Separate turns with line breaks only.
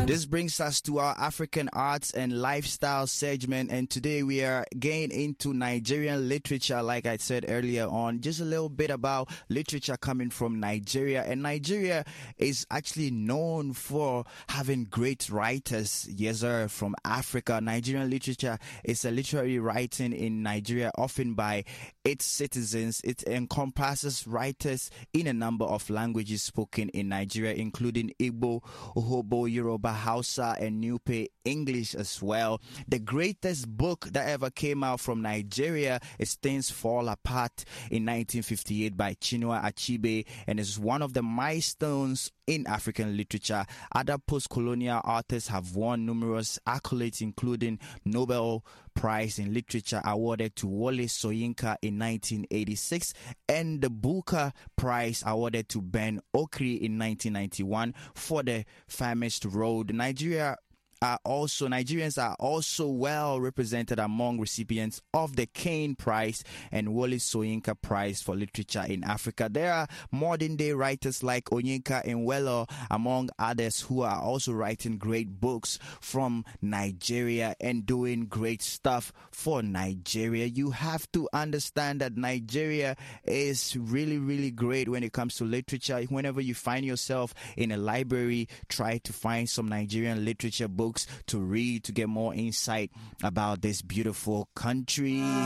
This brings us to our African arts and lifestyle segment, and today we are again into Nigerian literature. Like I said earlier on, just a little bit about literature coming from Nigeria. And Nigeria is actually known for having great writers, yes sir, from Africa. Nigerian literature is a literary writing in Nigeria, often by its citizens. It encompasses writers in a number of languages spoken in Nigeria, including Igbo, Urhobo, Yoruba, Hausa, and Nupe English as well. The greatest book that ever came out from Nigeria is Things Fall Apart in 1958 by Chinua Achebe, and is one of the milestones in African literature. Other post-colonial authors have won numerous accolades, including Nobel Prize in Literature awarded to Wole Soyinka in 1986 and the Booker Prize awarded to Ben Okri in 1991 for The Famished Road. Nigerians are also well represented among recipients of the Kane Prize and Wole Soyinka Prize for Literature in Africa. There are modern day writers like Onyeka Enwelo, among others, who are also writing great books from Nigeria and doing great stuff for Nigeria. You have to understand that Nigeria is really, really great when it comes to literature. Whenever you find yourself in a library, try to find some Nigerian literature books to read to get more insight about this beautiful country.